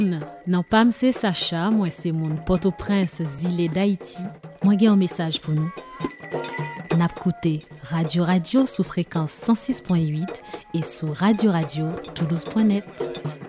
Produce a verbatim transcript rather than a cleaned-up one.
Non pas c'est Sacha, moi c'est mon Port-au-Prince, Zile d'Haïti. Moi j'ai un message pour nous. N'a écouté Radio Radio sous fréquence cent six point huit et sous radio radio toulouse point net.